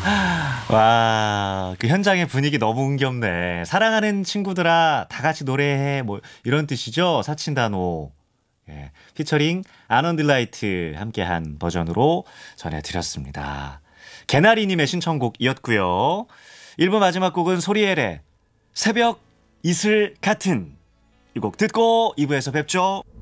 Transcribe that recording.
와, 그 현장의 분위기 너무 흥겹네. 사랑하는 친구들아, 다 같이 노래해. 뭐, 이런 뜻이죠? 사친단호. 예. 피처링 아넌딜라이트 함께한 버전으로 전해드렸습니다. 개나리님의 신청곡이었고요. 1부 마지막 곡은 소리엘의 새벽 이슬 같은 이 곡 듣고 2부에서 뵙죠.